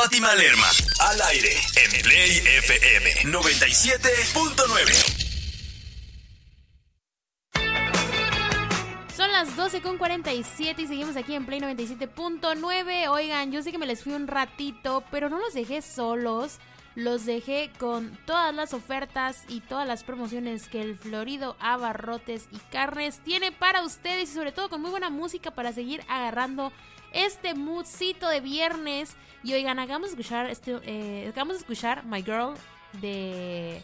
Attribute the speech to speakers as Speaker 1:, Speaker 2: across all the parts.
Speaker 1: Fátima Lerma. Al aire en Play FM 97.9.
Speaker 2: Son las 12:47 y seguimos aquí en Play 97.9. Oigan, yo sé que me les fui un ratito, pero no los dejé solos. Los dejé con todas las ofertas y todas las promociones que el Florido Abarrotes y Carnes tiene para ustedes, y sobre todo con muy buena música para seguir agarrando este moodcito de viernes. Y oigan, acabamos de escuchar My Girl de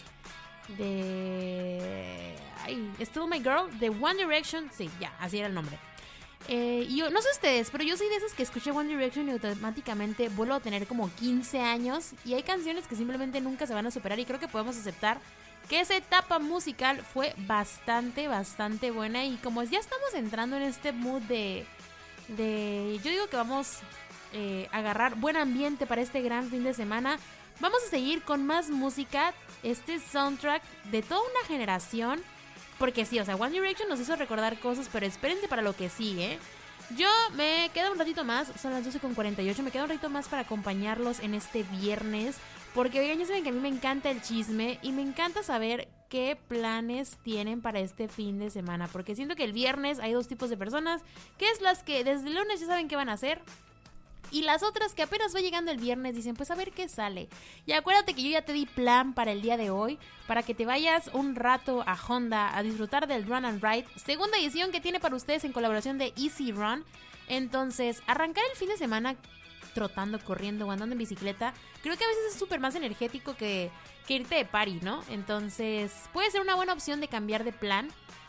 Speaker 2: Still My Girl de One Direction. Sí, ya, así era el nombre. Y yo, no sé ustedes, pero yo soy de esas que escuché One Direction y automáticamente vuelvo a tener como 15 años. Y hay canciones que simplemente nunca se van a superar, y creo que podemos aceptar que esa etapa musical fue bastante buena. Y como ya estamos entrando en este mood de yo digo que vamos a agarrar buen ambiente para este gran fin de semana, vamos a seguir con más música, este soundtrack de toda una generación. Porque sí, o sea, One Direction nos hizo recordar cosas, pero espérense para lo que sigue. Yo me quedo un ratito más, son las 12:48, me quedo un ratito más para acompañarlos en este viernes. Porque, oigan, ya saben que a mí me encanta el chisme y me encanta saber qué planes tienen para este fin de semana. Porque siento que el viernes hay dos tipos de personas, que es las que desde el lunes ya saben qué van a hacer, y las otras que apenas va llegando el viernes dicen, pues a ver qué sale. Y acuérdate que yo ya te di plan para el día de hoy, para que te vayas un rato a Honda a disfrutar del Run and Ride, segunda edición que tiene para ustedes en colaboración de Easy Run. Entonces, arrancar el fin de semana trotando, corriendo o andando en bicicleta, creo que a veces es súper más energético que irte de party, ¿no? Entonces, puede ser una buena opción de cambiar de plan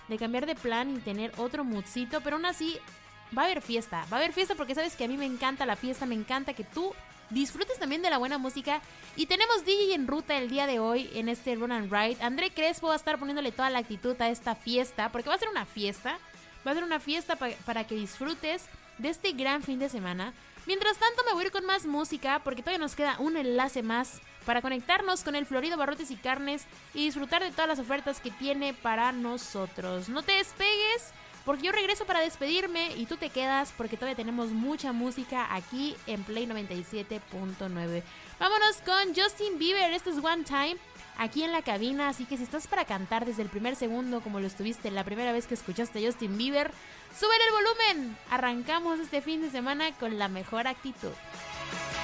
Speaker 2: y tener otro moodcito, pero aún así va a haber fiesta porque sabes que a mí me encanta la fiesta, me encanta que tú disfrutes también de la buena música. Y tenemos DJ en ruta el día de hoy en este Run and Ride. André Crespo va a estar poniéndole toda la actitud a esta fiesta, porque va a ser una fiesta para que disfrutes de este gran fin de semana. Mientras tanto me voy a ir con más música, porque todavía nos queda un enlace más para conectarnos con el Florido Abarrotes y Carnes y disfrutar de todas las ofertas que tiene para nosotros. No te despegues, porque yo regreso para despedirme y tú te quedas, porque todavía tenemos mucha música aquí en Play 97.9. Vámonos con Justin Bieber, este es One Time, aquí en la cabina. Así que si estás para cantar desde el primer segundo, como lo estuviste la primera vez que escuchaste a Justin Bieber, ¡súbele el volumen! Arrancamos este fin de semana con la mejor actitud.